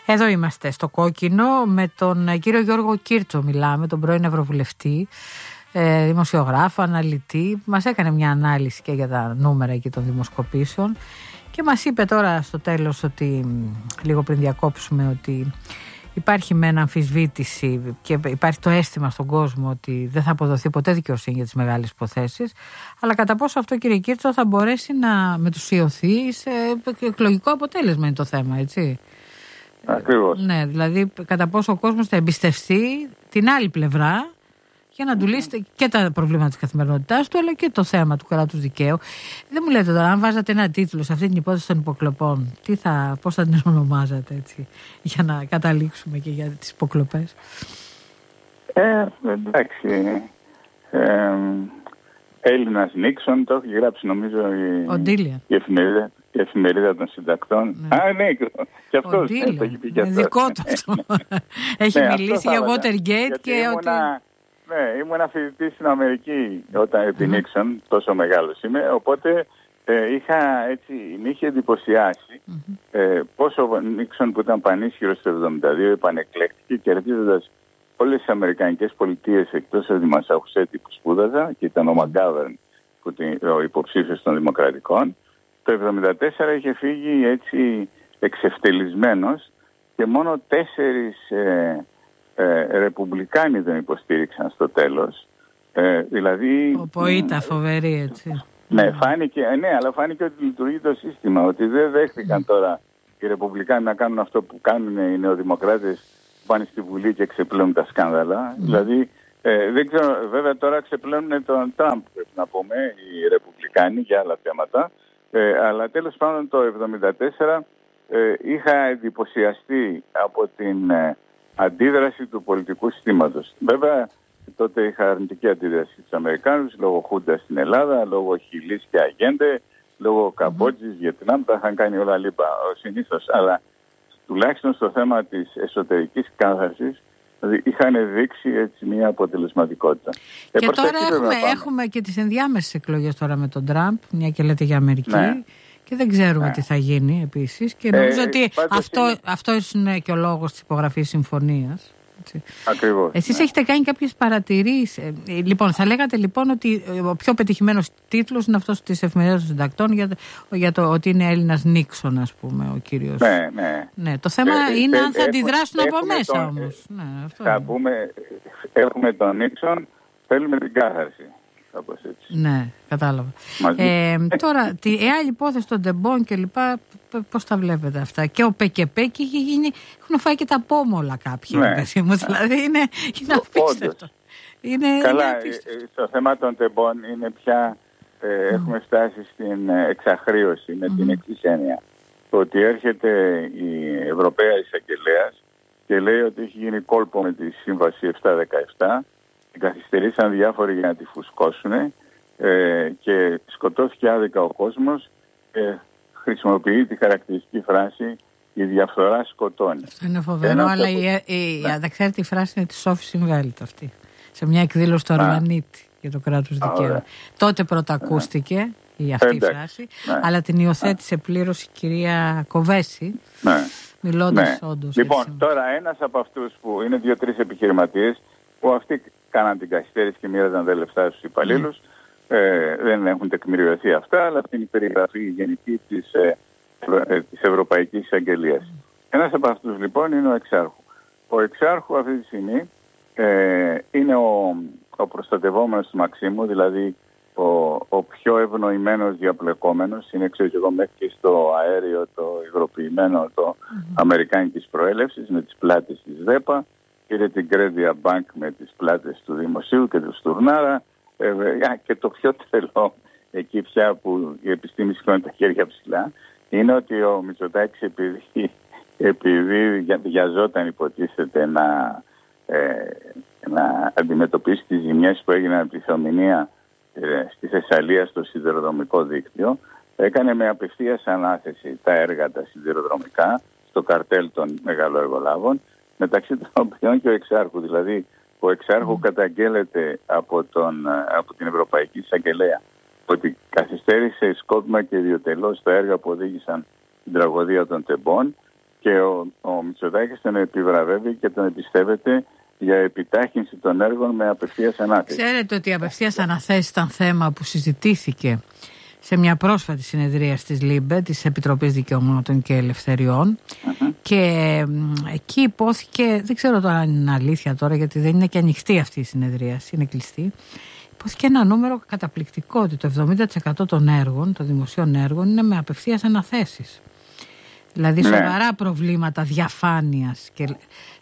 Εδώ είμαστε στο κόκκινο με τον κύριο Γιώργο Κίρτσο μιλάμε, τον πρώην Ευρωβουλευτή, δημοσιογράφο, αναλυτή. Μας έκανε μια ανάλυση και για τα νούμερα εκεί των δημοσκοπήσεων και μας είπε τώρα στο τέλος ότι, λίγο πριν διακόψουμε, ότι υπάρχει μεν αμφισβήτηση και υπάρχει το αίσθημα στον κόσμο ότι δεν θα αποδοθεί ποτέ δικαιοσύνη για τις μεγάλες υποθέσεις, αλλά κατά πόσο αυτό, κύριε Κίρτσο, θα μπορέσει να μετουσιωθεί σε εκλογικό αποτέλεσμα είναι το θέμα, έτσι. Ακριβώς. Ναι, δηλαδή κατά πόσο ο κόσμος θα εμπιστευτεί την άλλη πλευρά για να του λύσει και τα προβλήματα της καθημερινότητάς του, αλλά και το θέμα του κράτους δικαίου. Δεν μου λέτε τώρα, αν βάζατε ένα τίτλο σε αυτή την υπόθεση των υποκλοπών, πώς θα την ονομάζατε, έτσι, για να καταλήξουμε και για τις υποκλοπές? Εντάξει. Έλληνας Νίξον, το έχει γράψει νομίζω η εφημερίδα των συντακτών. Ναι. Ναι, και αυτός το έχει πει και αυτό. Δικό του αυτό. Έχει μιλήσει για Watergate και ότι... Ναι, ήμουν φοιτητής στην Αμερική όταν επί Νίξον, τόσο μεγάλος είμαι, οπότε με είχε εντυπωσιάσει πόσο ο Νίξον, που ήταν πανίσχυρος το 1972, επανεκλέχθηκε κερδίζοντας όλες τις αμερικανικές πολιτείες εκτός από τη Μασαχουσέτη που σπούδαζα, και ήταν ο Μαγκάβερν, ο υποψήφιος των Δημοκρατικών. Το 1974 είχε φύγει έτσι εξευτελισμένος και μόνο 4 Ρεπουμπλικάνοι τον υποστήριξαν στο τέλος. Δηλαδή... Ο Ποίτα, φοβερή, έτσι. Ναι, αλλά φάνηκε ότι λειτουργεί το σύστημα, ότι δεν δέχτηκαν τώρα οι Ρεπουμπλικάνοι να κάνουν αυτό που κάνουν οι νεοδημοκράτες που πάνε στη Βουλή και ξεπλένουν τα σκάνδαλα. Δηλαδή, δεν ξέρω, βέβαια τώρα ξεπλένουν τον Τραμπ, πρέπει να πούμε, οι Ρεπουμπλικάνοι για άλλα θέματα. Αλλά τέλος πάντων το 1974 είχα εντυπωσιαστεί από την αντίδραση του πολιτικού συστήματος. Βέβαια τότε είχα αρνητική αντίδραση στους Αμερικάνους λόγω Χούντα στην Ελλάδα, λόγω Χιλής και Αγέντε, λόγω Καμπότζης, Βιετνάμ, τα είχαν κάνει όλα λίπα συνήθως. Αλλά τουλάχιστον στο θέμα της εσωτερικής κάθαρσης είχαν δείξει έτσι μια αποτελεσματικότητα. Και τώρα έχουμε και τις ενδιάμεσες εκλογές τώρα με τον Τραμπ, μια και λέτε για Αμερική. Ναι. Και δεν ξέρουμε τι θα γίνει επίσης. Και νομίζω ότι αυτό είναι και ο λόγος της υπογραφής συμφωνίας. Ακριβώς. Εσείς έχετε κάνει κάποιες παρατηρήσεις. Λοιπόν, θα λέγατε λοιπόν ότι ο πιο πετυχημένος τίτλος είναι αυτός της εφημερίδας των συντακτών για το ότι είναι Έλληνας Νίξον, ας πούμε, ο κύριος. Ναι. Το θέμα είναι αν θα αντιδράσουν από μέσα όμως. Θα πούμε, έχουμε τον Νίξον, θέλουμε την κάθαρση. Ναι, κατάλαβα. Τώρα, η άλλη υπόθεση των τεμπών και λοιπά, πώς τα βλέπετε αυτά? Και ο Πεκεπέκη έχουν φάει και τα πόμολα κάποιοι. Δηλαδή είναι απίστευτο. Καλά, στο θέμα των τεμπών είναι πια έχουμε φτάσει στην εξαχρίωση με την εξής έννοια. Το ότι έρχεται η Ευρωπαία Εισαγγελέας και λέει ότι έχει γίνει κόλπο με τη Σύμβαση 717, την καθυστερήσαν διάφοροι για να τη φουσκώσουν και σκοτώθηκε άδικα ο κόσμος, χρησιμοποιεί τη χαρακτηριστική φράση «η διαφθορά σκοτώνει». Αυτό είναι φοβερό, αλλά η αδεξάρτητη φράση είναι τη Σόφη Συμβέλτ αυτή, σε μια εκδήλωση του Αρβανίτη για το κράτος δικαίου. Τότε πρώτα ακούστηκε αυτή η φράση, αλλά την υιοθέτησε πλήρως η κυρία Κοβέση, μιλώντας όντως. Λοιπόν, έτσι. Τώρα ένας από αυτούς που είναι 2-3 επιχειρηματίες που αυτοί κάναν την καθυστέρηση και μοίραζαν τα λεφτά στους υπαλλήλους, δεν έχουν τεκμηριωθεί αυτά, αλλά αυτή είναι η περιγραφή γενική της Ευρωπαϊκής Εισαγγελίας. Ένας από αυτούς λοιπόν είναι ο Εξάρχου. Ο Εξάρχου αυτή τη στιγμή είναι ο προστατευόμενος του Μαξίμου, δηλαδή ο πιο ευνοημένος διαπλεκόμενος. Είναι, ξέρω εγώ, μέχρι και στο αέριο το υγροποιημένο το αμερικάνικης προέλευσης με τις πλάτες της ΔΕΠΑ. Πήρε την Credit Bank με τις πλάτες του Δημοσίου και του Στουρνάρα. Και το πιο τρελό εκεί πια που η επιστήμη σηκώνει τα χέρια ψηλά είναι ότι ο Μητσοτάκης επειδή βιαζόταν υποτίθεται να αντιμετωπίσει τις ζημιές που έγιναν από τη θεομηνία στη Θεσσαλία στο σιδηροδρομικό δίκτυο, έκανε με απευθείας ανάθεση τα έργα τα σιδηροδρομικά στο καρτέλ των μεγαλοεργολάβων, μεταξύ των οποίων και ο Εξάρχου. Δηλαδή ο Εξάρχου καταγγέλλεται από την Ευρωπαϊκή Εισαγγελέα ότι καθυστέρησε σκόπιμα και ιδιωτελώς τα έργα που οδήγησαν την τραγωδία των τεμπών, Και ο Μητσοτάκης τον επιβραβεύει και τον εμπιστεύεται για επιτάχυνση των έργων με απευθείας ανάθεση. Ξέρετε ότι η απευθείας αναθέση ήταν θέμα που συζητήθηκε σε μια πρόσφατη συνεδρία της ΛΥΜΠΕ, της Επιτροπής Δικαιωμάτων και Ελευθεριών, και εκεί υπόθηκε, δεν ξέρω τώρα αν είναι αλήθεια τώρα, γιατί δεν είναι και ανοιχτή αυτή η συνεδρία, είναι κλειστή, υπόθηκε ένα νούμερο καταπληκτικό, ότι το 70% των έργων, των δημοσίων έργων, είναι με απευθείας αναθέσεις. Δηλαδή σοβαρά προβλήματα διαφάνειας και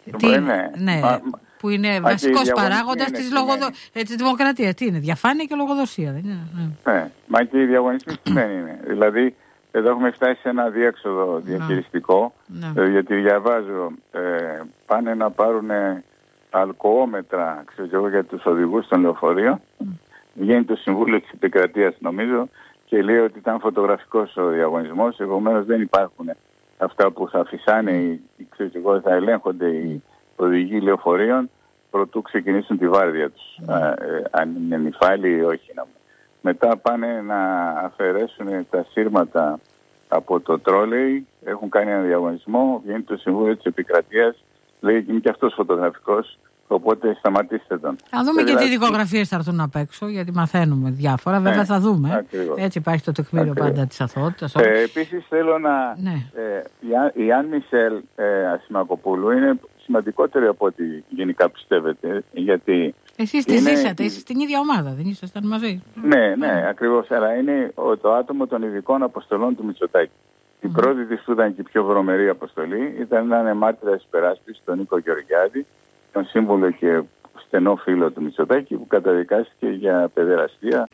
που είναι βασικός παράγοντας της δημοκρατίας. Τι είναι, διαφάνεια και λογοδοσία, δεν είναι? Ναι, μα και οι διαγωνισμοί δεν είναι. Δηλαδή, εδώ έχουμε φτάσει σε ένα αδιέξοδο διαχειριστικό, γιατί διαβάζω, πάνε να πάρουν αλκοόμετρα, ξέρω εγώ, για τους οδηγούς των λεωφορείων. Βγαίνει το Συμβούλιο της Επικρατείας, νομίζω, και λέει ότι ήταν φωτογραφικός ο διαγωνισμός, επομένως δεν υπάρχουν αυτά που θα αφησάνε, θα ελέγχονται οι οδηγοί λεωφορείων προτού ξεκινήσουν τη βάρδια τους, αν είναι νυφάλιοι ή όχι. Μετά πάνε να αφαιρέσουν τα σύρματα από το τρόλεϊ, έχουν κάνει ένα διαγωνισμό, βγαίνει το Συμβούλιο της Επικρατείας, λέει είναι και αυτός φωτογραφικός, οπότε σταματήστε τον. Θα δούμε και τι δικογραφίες θα έρθουν απ' έξω, γιατί μαθαίνουμε διάφορα. Βέβαια θα δούμε. Ακριβώς. Έτσι υπάρχει το τεκμήριο πάντα της αθωότητας. Επίσης θέλω να... η Αν Μισελ Ασημακοπούλου είναι σημαντικότερη από ό,τι γενικά πιστεύετε, γιατί... Εσείς τη ζήσατε, εσείς στην ίδια ομάδα, δεν ήσασταν μαζί? Ναι, ακριβώς, αλλά είναι το άτομο των ειδικών αποστολών του Μητσοτάκη. Η πρώτη της που ήταν και η πιο βρωμερή αποστολή ήταν να είναι μάρτυρας υπεράσπισης τον Νίκο Γεωργιάδη, τον σύμβουλο και στενό φίλο του Μητσοτάκη, που καταδικάστηκε για παιδεραστία,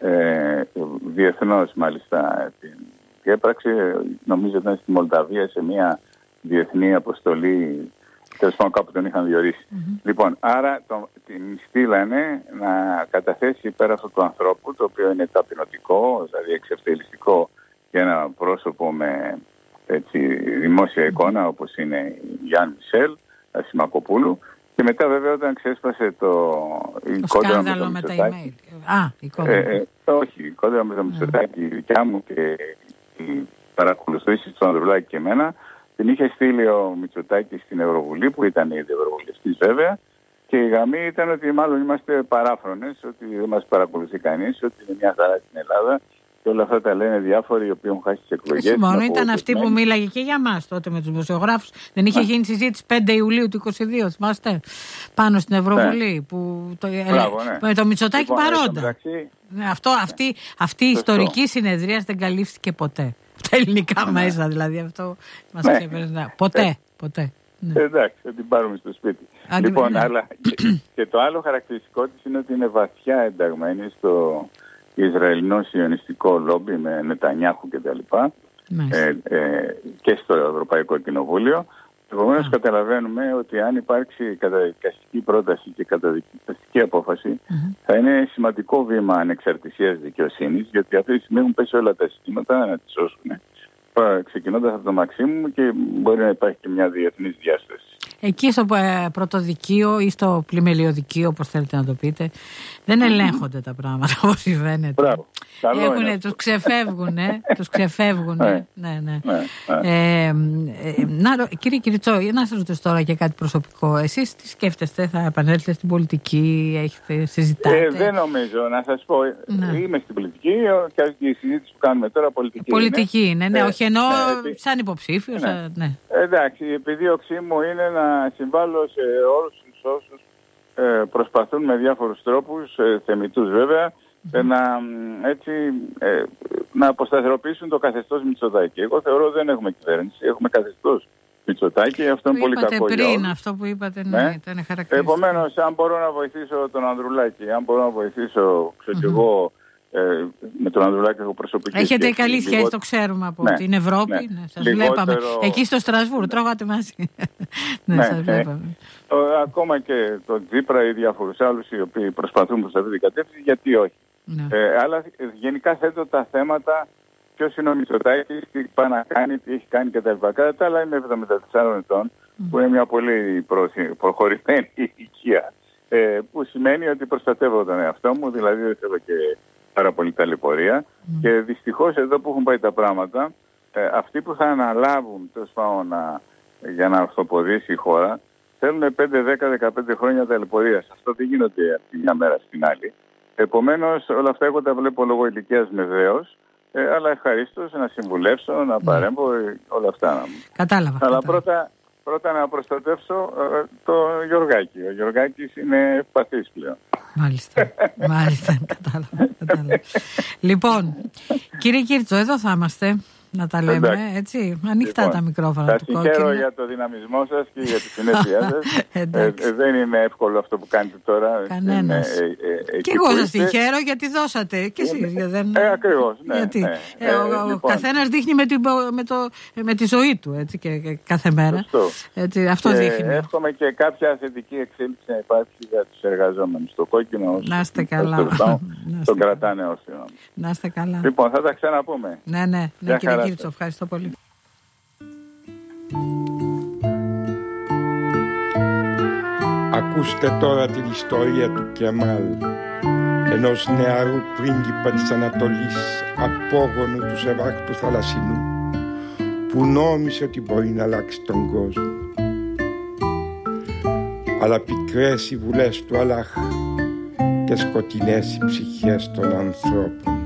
διεθνώς μάλιστα την έπραξε, νομίζω ήταν στη Μολδαβία σε μια διεθνή αποστολή, τέλος πάντων κάπου τον είχαν διορίσει. Λοιπόν, άρα την στείλανε να καταθέσει υπέρ αυτού του ανθρώπου, το οποίο είναι ταπεινωτικό, δηλαδή εξευτελιστικό για ένα πρόσωπο με δημόσια εικόνα, όπως είναι η Αν Μισελ Ασημακοπούλου. Και μετά βέβαια όταν ξέσπασε το σκάνδαλο με τα email. Η κόντρα. Όχι, η κόντρα με το Μητσοτάκη, η δικιά μου και οι παρακολουθήσεις του Ανδρουλάκη και εμένα, την είχε στείλει ο Μητσοτάκης στην Ευρωβουλή, που ήταν ήδη ευρωβουλευτής βέβαια, και η γραμμή ήταν ότι μάλλον είμαστε παράφρονες, ότι δεν μας παρακολουθεί κανείς, ότι είναι μια χαρά στην Ελλάδα. Και όλα αυτά τα λένε διάφοροι οι οποίοι έχουν χάσει τις εκλογές. Όχι μόνο, ήταν αυτή που μίλαγε και για μας τότε με τους δημοσιογράφους. Δεν είχε γίνει συζήτηση 5 Ιουλίου του 2022, θυμάστε, πάνω στην Ευρωβουλή. Με το Μητσοτάκη παρόντα. Αυτή η ιστορική συνεδρία δεν καλύφθηκε ποτέ. Τα ελληνικά μέσα δηλαδή, αυτό μας ξεπερνά. Ποτέ. Εντάξει, θα την πάρουμε στο σπίτι. Λοιπόν, αλλά και το άλλο χαρακτηριστικό της είναι ότι είναι βαθιά ενταγμένη στο Ισραηλινό σιωνιστικό λόμπι με Νετανιάχου κτλ. Και στο Ευρωπαϊκό Κοινοβούλιο. Επομένως καταλαβαίνουμε ότι αν υπάρξει καταδικαστική πρόταση και καταδικαστική απόφαση, θα είναι σημαντικό βήμα ανεξαρτησίας δικαιοσύνης, γιατί αυτή τη στιγμή έχουν πέσει όλα τα συστήματα να τις σώσουν, ξεκινώντας από το Μαξίμου, και μπορεί να υπάρχει και μια διεθνής διάσταση. Εκεί στο πρωτοδικείο ή στο πλημελιωδικείο, όπως θέλετε να το πείτε, δεν ελέγχονται τα πράγματα όπως συμβαίνεται. Μπράβο. Τους ξεφεύγουν. Κύριε Κυριτσό, να σας ρωτήσω τώρα και κάτι προσωπικό. Εσείς τι σκέφτεστε, θα επανέλθετε στην πολιτική, έχετε συζητάτε? Δεν νομίζω, να σας πω. Είμαι στην πολιτική και η συζήτηση που κάνουμε τώρα πολιτική είναι. Όχι εννοώ σαν υποψήφιος. Εντάξει, η επιδίωξή μου είναι να συμβάλλω σε όλους τους όσους προσπαθούν με διάφορους τρόπους, θεμιτούς βέβαια, να αποσταθεροποιήσουν το καθεστώς Μητσοτάκη. Εγώ θεωρώ δεν έχουμε κυβέρνηση, έχουμε καθεστώς Μητσοτάκη, αυτό είναι πολύ κακό για όλους. Αυτό που είπατε ήταν χαρακτηριστικό. Επομένως, αν μπορώ να βοηθήσω τον Ανδρουλάκη, αν μπορώ να βοηθήσω, εγώ, με τον Ανδρουλάκη έχω προσωπική σχέση. Έχετε καλή σχέση, το ξέρουμε από την Ευρώπη. Σας βλέπαμε. Εκεί στο Στρασβούργο, τρώγατε μαζί. Σας βλέπαμε. Ακόμα και τον Τσίπρα ή διάφορους άλλους οι οποίοι προσπαθούν προς αυτή την κατεύθυνση, γιατί όχι. Αλλά γενικά θέτω τα θέματα, ποιος είναι ο Μητσοτάκης, τι πάει να κάνει, τι έχει κάνει κτλ. Κατά τα άλλα, είμαι 74 ετών, που είναι μια πολύ προχωρημένη ηλικία, που σημαίνει ότι προστατεύω τον εαυτό μου, δηλαδή δεν θέλω και πάρα πολύ ταλαιπωρία. Και δυστυχώς εδώ που έχουν πάει τα πράγματα, αυτοί που θα αναλάβουν για να ορθοποδήσει η χώρα θέλουν 5, 10, 15 χρόνια ταλαιπωρίας. Αυτό δεν γίνονται από τη μια μέρα στην άλλη. Επομένως όλα αυτά εγώ τα βλέπω λόγω ηλικίας με δέος, αλλά ευχαρίστως να συμβουλεύσω, να παρέμβω, όλα αυτά. Κατάλαβα. Αλλά πρώτα να προστατεύσω το Γιωργάκη. Ο Γιωργάκης είναι ευπαθής πλέον. Μάλιστα, κατάλαβα. Λοιπόν, κύριε Κίρτσο, εδώ θα είμαστε. Να τα λέμε, έτσι, ανοιχτά λοιπόν, τα μικρόφωνα του Κόκκινου. Σας συγχαίρω για το δυναμισμό σας και για τη συνέπειά σας. Δεν είναι εύκολο αυτό που κάνετε τώρα. Κανένας. Και εγώ σας συγχαίρω γιατί δώσατε. Και εσείς. Ακριβώς, ναι. Γιατί ο καθένας δείχνει με τη ζωή του, έτσι, και κάθε μέρα. Έτσι, αυτό δείχνει. Εύχομαι και κάποια θετική εξέλιξη να υπάρχει για τους εργαζόμενους. Το Κόκκινο, να είστε καλά. Τον κρατάνε όρθιο. Να είστε καλά. Λοιπόν, θα τα ξαναπούμε. Ναι, κύριε Κίρτσο, ευχαριστώ πολύ. Ακούστε τώρα την ιστορία του Κεμάλ, ενός νεαρού πρίγκιπα της Ανατολής, απόγονου του Σεβάκτου Θαλασσινού, που νόμισε ότι μπορεί να αλλάξει τον κόσμο. Αλλά πικρές οι βουλές του Αλλάχ και σκοτεινές οι ψυχές των ανθρώπων.